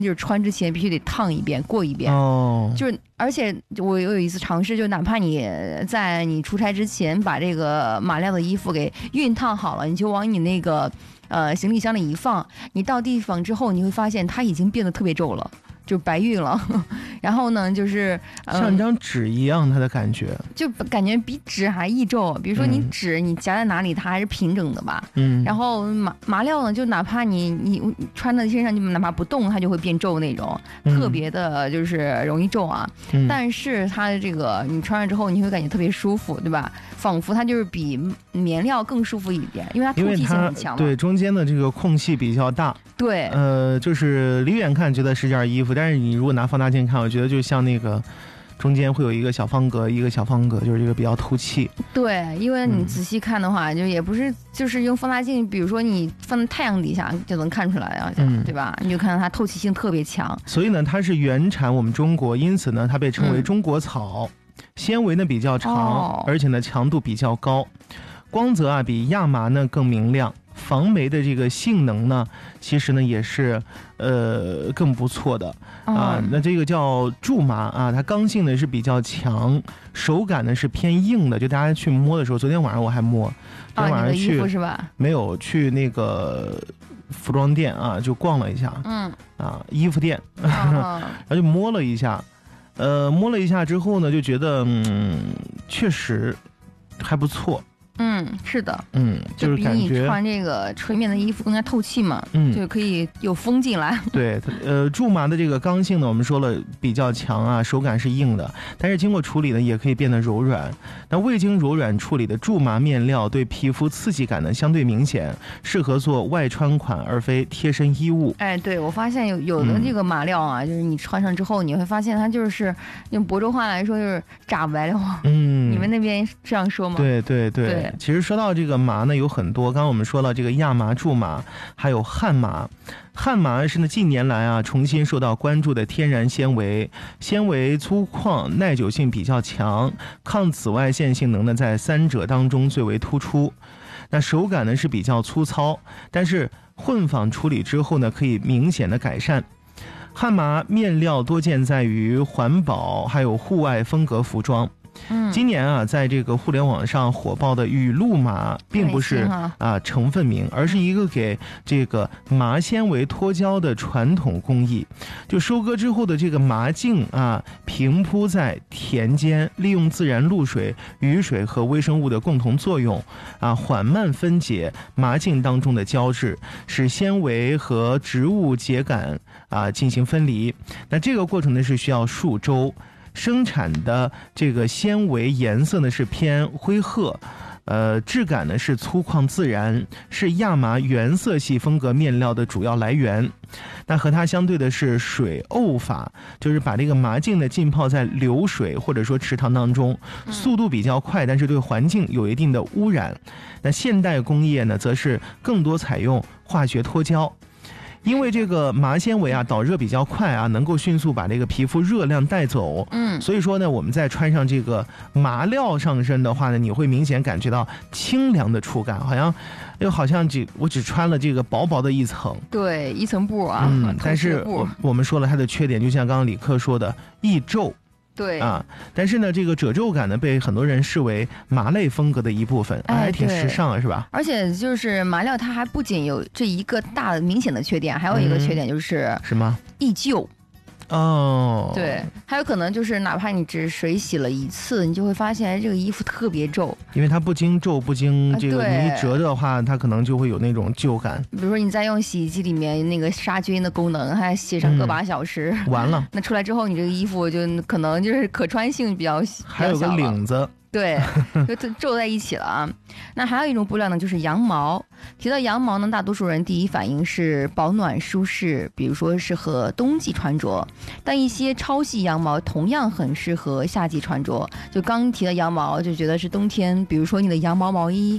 就是穿之前必须得烫一遍过一遍。就是而且我有一次尝试，就哪怕你在你出差之前把这个马料的衣服给熨烫好了，你就往你那个行李箱里一放，你到地方之后你会发现它已经变得特别皱了，就白熨了。然后呢就是像一张纸一样，它的感觉就感觉比纸还易皱。比如说你纸你夹在哪里它还是平整的吧，然后麻料呢就哪怕你穿在身上就哪怕不动它就会变皱那种，特别的就是容易皱啊。但是它的这个你穿上之后你会感觉特别舒服，对吧？仿佛它就是比棉料更舒服一点，因为它透气性很强嘛。 对，中间的这个空隙比较大。 对， 就是离远看觉得是件衣服，但是你如果拿放大镜看，我觉得就像那个中间会有一个小方格，就是这个比较透气。 对，因为你仔细看的话，就也不是就是用放大镜，比如说你放在太阳底下就能看出来啊，对吧？你就看到它透气性特别强。 所以呢，它是原产我们中国，因此呢，它被称为中国草。纤维呢比较长，而且呢强度比较高，光泽啊比亚麻呢更明亮。防霉的这个性能呢，其实呢也是更不错的啊。那这个叫苎麻啊，它刚性呢是比较强，手感呢是偏硬的。就大家去摸的时候，昨天晚上我还摸，昨天晚上去、 你的衣服是吧？ 没有去那个服装店啊，就逛了一下，衣服店，然后就摸了一下，摸了一下之后呢，就觉得确实还不错。 是的， 就是感觉比你穿这个纯棉的衣服更加透气嘛，就可以有风进来。 对，苎麻的这个刚性呢，我们说了比较强啊，手感是硬的，但是经过处理呢，也可以变得柔软。那未经柔软处理的苎麻面料对皮肤刺激感呢相对明显，适合做外穿款而非贴身衣物。 哎，对，我发现有的这个麻料啊，就是你穿上之后，你会发现它就是用亳州话来说就是炸白了。你们那边这样说吗？ 对。其实说到这个麻呢，有很多。刚刚我们说了这个亚麻、苎麻，还有旱麻。旱麻是呢近年来啊重新受到关注的天然纤维，纤维粗犷，耐久性比较强，抗紫外线性能呢在三者当中最为突出。那手感呢是比较粗糙，但是混纺处理之后呢可以明显的改善。旱麻面料多见在于环保还有户外风格服装。今年啊，在这个互联网上火爆的雨露麻，并不是成分名，而是一个给这个麻纤维脱胶的传统工艺。就收割之后的这个麻茎啊，平铺在田间，利用自然露水、雨水和微生物的共同作用啊，缓慢分解麻茎当中的胶质，使纤维和植物秸秆啊进行分离。那这个过程呢是需要数周。生产的这个纤维颜色呢是偏灰褐，质感呢是粗犷自然，是亚麻原色系风格面料的主要来源。那和它相对的是水沤法，就是把这个麻茎呢浸泡在流水或者说池塘当中，速度比较快，但是对环境有一定的污染。那现代工业呢则是更多采用化学脱胶。因为这个麻纤维啊导热比较快啊，能够迅速把这个皮肤热量带走。所以说呢，我们在穿上这个麻料上身的话呢，你会明显感觉到清凉的触感，好像我只穿了这个薄薄的一层， 对，一层布啊。 但是我们说了它的缺点，就像刚刚李克说的，易皱。 对啊，但是呢，这个褶皱感呢，被很多人视为麻类风格的一部分，还挺时尚的，是吧？ 而且就是麻料，它还不仅有这一个大的明显的缺点，还有一个缺点就是什么？ 易旧。 对， 还有可能就是哪怕你只水洗了一次，你就会发现这个衣服特别皱， 因为它不经皱不经这个你一折的话，它可能就会有那种旧感。 比如说你再用洗衣机里面那个杀菌的功能，还洗上个把小时， 完了， 那出来之后你这个衣服就可能就是可穿性比较小， 还有个领子。 对，就皱在一起了啊。那还有一种布料呢，就是羊毛。提到羊毛呢，大多数人第一反应是保暖舒适，比如说适合冬季穿着。但一些超细羊毛同样很适合夏季穿着。就刚提到羊毛，就觉得是冬天，比如说你的羊毛毛衣、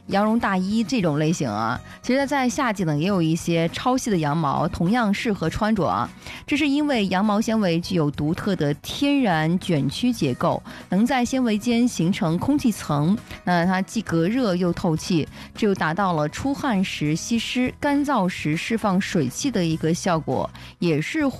羊绒大衣这种类型啊。其实在夏季呢，也有一些超细的羊毛同样适合穿着啊。这是因为羊毛纤维具有独特的天然卷曲结构，能在纤维间形成空气层，那它既隔热又透气，这就达到了出汗时吸湿、干燥时释放水汽的一个效果，也是